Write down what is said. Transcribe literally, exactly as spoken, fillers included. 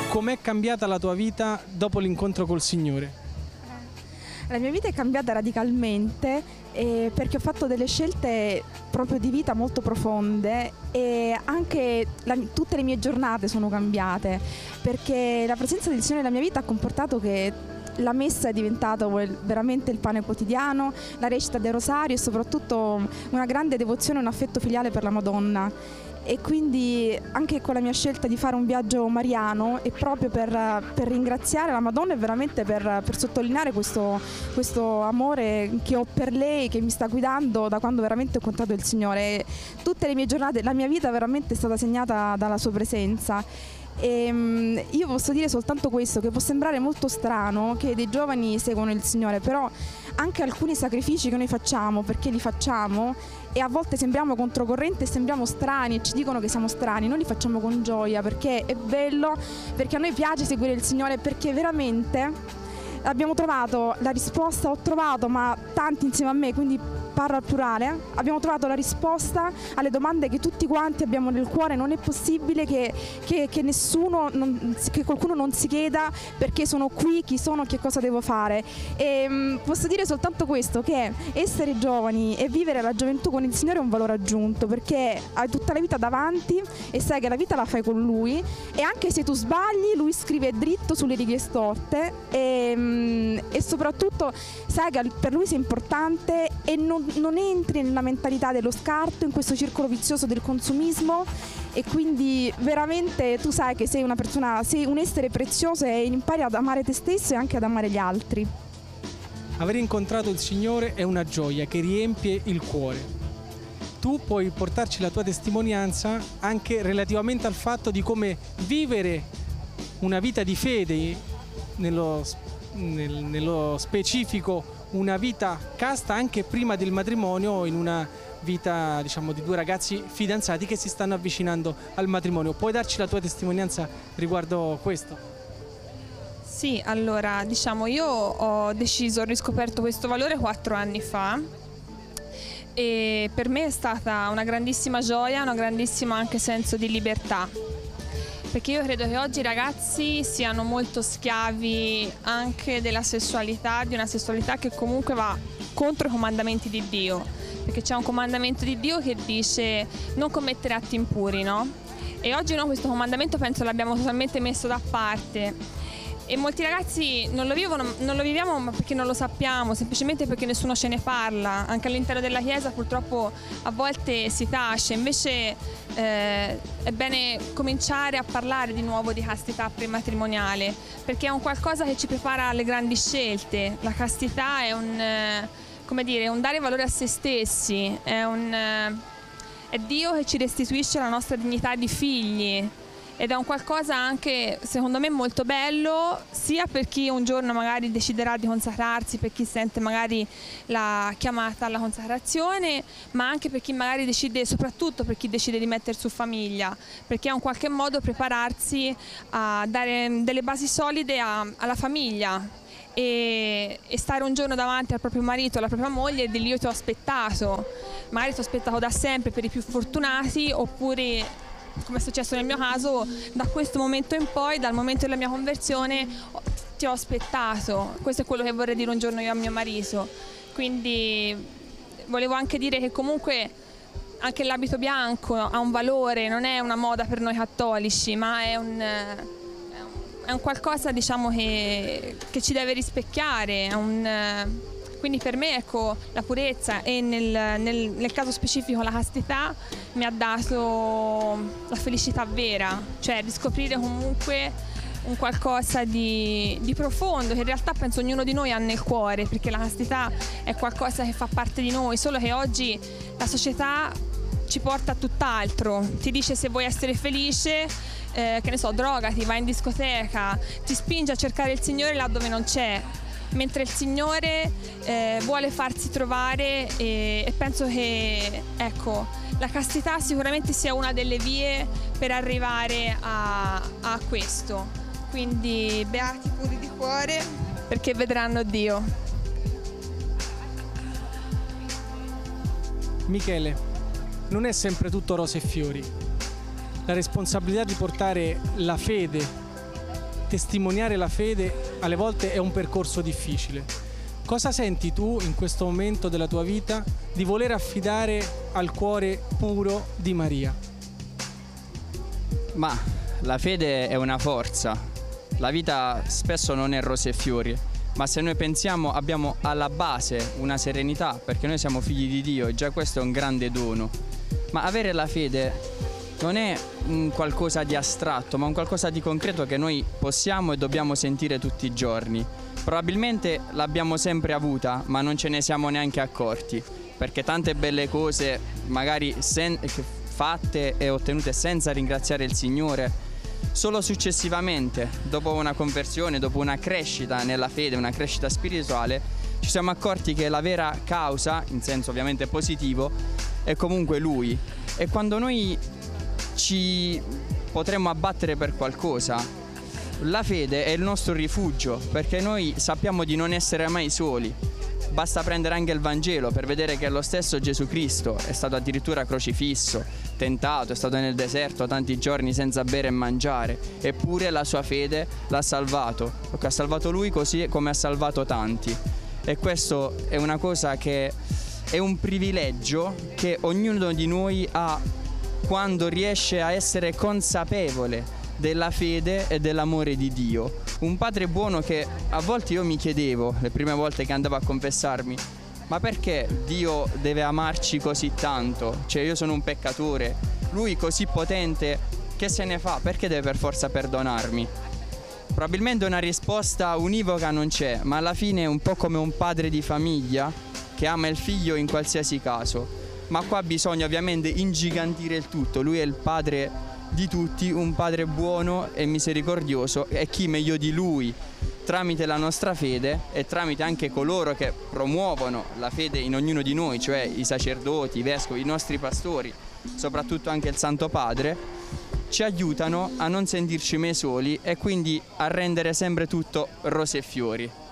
Com'è cambiata la tua vita dopo l'incontro col Signore? La mia vita è cambiata radicalmente eh, perché ho fatto delle scelte proprio di vita molto profonde e anche la, tutte le mie giornate sono cambiate, perché la presenza del Signore nella mia vita ha comportato che la messa è diventata veramente il pane quotidiano, la recita del rosario e soprattutto una grande devozione e un affetto filiale per la Madonna. E quindi anche con la mia scelta di fare un viaggio mariano è proprio per, per ringraziare la Madonna e veramente per, per sottolineare questo, questo amore che ho per lei, che mi sta guidando da quando veramente ho incontrato il Signore. E tutte le mie giornate, la mia vita veramente è stata segnata dalla sua presenza. E, um, io posso dire soltanto questo, che può sembrare molto strano che dei giovani seguono il Signore, però anche alcuni sacrifici che noi facciamo, perché li facciamo e a volte sembriamo controcorrente e sembriamo strani e ci dicono che siamo strani, noi li facciamo con gioia perché è bello, perché a noi piace seguire il Signore, perché veramente abbiamo trovato la risposta, ho trovato, ma tanti insieme a me, quindi parlo al plurale, abbiamo trovato la risposta alle domande che tutti quanti abbiamo nel cuore. Non è possibile che, che, che nessuno, non, che qualcuno non si chieda perché sono qui, chi sono, che cosa devo fare. E mh, posso dire soltanto questo, che essere giovani e vivere la gioventù con il Signore è un valore aggiunto, perché hai tutta la vita davanti e sai che la vita la fai con Lui, e anche se tu sbagli Lui scrive dritto sulle righe storte e, mh, e soprattutto sai che per Lui sei importante e non non entri nella mentalità dello scarto, in questo circolo vizioso del consumismo, e quindi veramente tu sai che sei una persona, sei un essere prezioso e impari ad amare te stesso e anche ad amare gli altri. Aver incontrato il Signore è una gioia che riempie il cuore. Tu puoi portarci la tua testimonianza anche relativamente al fatto di come vivere una vita di fede, nello, nel, nello specifico una vita casta anche prima del matrimonio, in una vita, diciamo, di due ragazzi fidanzati che si stanno avvicinando al matrimonio. Puoi darci la tua testimonianza riguardo questo? Sì, allora, diciamo, io ho deciso, ho riscoperto questo valore quattro anni fa e per me è stata una grandissima gioia, una grandissima anche senso di libertà. Perché io credo che oggi i ragazzi siano molto schiavi anche della sessualità, di una sessualità che comunque va contro i comandamenti di Dio, perché c'è un comandamento di Dio che dice non commettere atti impuri, no? E oggi noi questo comandamento penso l'abbiamo totalmente messo da parte. E molti ragazzi non lo vivono, non lo viviamo ma perché non lo sappiamo, semplicemente perché nessuno ce ne parla. Anche all'interno della Chiesa purtroppo a volte si tace, invece eh, è bene cominciare a parlare di nuovo di castità prematrimoniale, perché è un qualcosa che ci prepara alle grandi scelte. La castità è un, eh, come dire, un dare valore a se stessi, è, un, eh, è Dio che ci restituisce la nostra dignità di figli. Ed è un qualcosa anche, secondo me, molto bello, sia per chi un giorno magari deciderà di consacrarsi, per chi sente magari la chiamata alla consacrazione, ma anche per chi magari decide, soprattutto per chi decide di mettere su famiglia, perché è un qualche modo prepararsi a dare delle basi solide a, alla famiglia. E, e stare un giorno davanti al proprio marito, alla propria moglie e dirgli: io ti ho aspettato, magari ti ho aspettato da sempre per i più fortunati, oppure, come è successo nel mio caso, da questo momento in poi, dal momento della mia conversione, ti ho aspettato. Questo è quello che vorrei dire un giorno io a mio marito. Quindi volevo anche dire che comunque anche l'abito bianco ha un valore, non è una moda per noi cattolici, ma è un, è un qualcosa, diciamo, che, che ci deve rispecchiare, è un... Quindi per me, ecco, la purezza e nel, nel, nel caso specifico la castità mi ha dato la felicità vera, cioè riscoprire comunque un qualcosa di, di profondo che in realtà penso ognuno di noi ha nel cuore, perché la castità è qualcosa che fa parte di noi, solo che oggi la società ci porta a tutt'altro, ti dice: se vuoi essere felice, eh, che ne so, drogati, vai in discoteca, ti spinge a cercare il Signore là dove non c'è. Mentre il Signore eh, vuole farsi trovare e, e penso che, ecco, la castità sicuramente sia una delle vie per arrivare a, a questo. Quindi beati puri di cuore, perché vedranno Dio. Michele, non è sempre tutto rose e fiori. La responsabilità di portare la fede testimoniare la fede alle volte è un percorso difficile. Cosa senti tu in questo momento della tua vita di voler affidare al cuore puro di Maria? Ma la fede è una forza. La vita spesso non è rose e fiori, ma se noi pensiamo abbiamo alla base una serenità, perché noi siamo figli di Dio e già questo è un grande dono. Ma avere la fede non è un qualcosa di astratto, ma un qualcosa di concreto che noi possiamo e dobbiamo sentire tutti i giorni. Probabilmente l'abbiamo sempre avuta, ma non ce ne siamo neanche accorti, perché tante belle cose magari sen- fatte e ottenute senza ringraziare il Signore, solo successivamente, dopo una conversione, dopo una crescita nella fede, una crescita spirituale, ci siamo accorti che la vera causa, in senso ovviamente positivo, è comunque Lui. E quando noi ci potremmo abbattere per qualcosa, la fede è il nostro rifugio, perché noi sappiamo di non essere mai soli. Basta prendere anche il Vangelo per vedere che lo stesso Gesù Cristo è stato addirittura crocifisso, tentato, è stato nel deserto tanti giorni senza bere e mangiare, eppure la sua fede l'ha salvato, perché ha salvato lui così come ha salvato tanti. E questo è una cosa che è un privilegio che ognuno di noi ha quando riesce a essere consapevole della fede e dell'amore di Dio. Un padre buono che a volte io mi chiedevo, le prime volte che andavo a confessarmi, ma perché Dio deve amarci così tanto? Cioè io sono un peccatore, Lui così potente, che se ne fa? Perché deve per forza perdonarmi? Probabilmente una risposta univoca non c'è, ma alla fine è un po' come un padre di famiglia che ama il figlio in qualsiasi caso. Ma qua bisogna ovviamente ingigantire il tutto. Lui è il padre di tutti, un padre buono e misericordioso, e chi meglio di lui tramite la nostra fede e tramite anche coloro che promuovono la fede in ognuno di noi, cioè i sacerdoti, i vescovi, i nostri pastori, soprattutto anche il Santo Padre, ci aiutano a non sentirci mai soli e quindi a rendere sempre tutto rose e fiori.